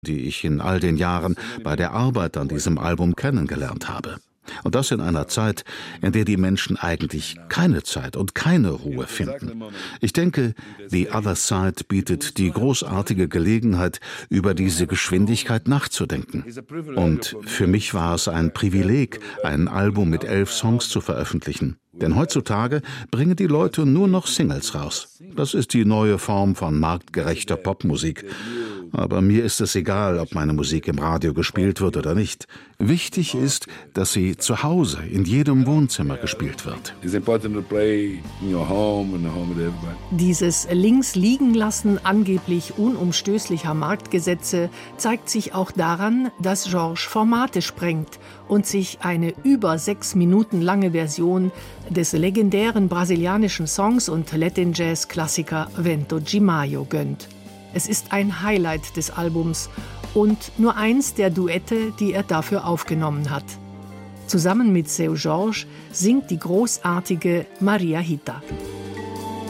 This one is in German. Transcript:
die ich in all den Jahren bei der Arbeit an diesem Album kennengelernt habe. Und das in einer Zeit, in der die Menschen eigentlich keine Zeit und keine Ruhe finden. Ich denke, The Other Side bietet die großartige Gelegenheit, über diese Geschwindigkeit nachzudenken. Und für mich war es ein Privileg, ein Album mit 11 Songs zu veröffentlichen. Denn heutzutage bringen die Leute nur noch Singles raus. Das ist die neue Form von marktgerechter Popmusik. Aber mir ist es egal, ob meine Musik im Radio gespielt wird oder nicht. Wichtig ist, dass sie zu Hause, in jedem Wohnzimmer gespielt wird. Dieses Links-Liegen-Lassen angeblich unumstößlicher Marktgesetze zeigt sich auch daran, dass Jorge Formate sprengt und sich eine über 6 Minuten lange Version des legendären brasilianischen Songs und Latin-Jazz-Klassiker Vento de Mayo gönnt. Es ist ein Highlight des Albums und nur eins der Duette, die er dafür aufgenommen hat. Zusammen mit Seu Jorge singt die großartige Maria Rita.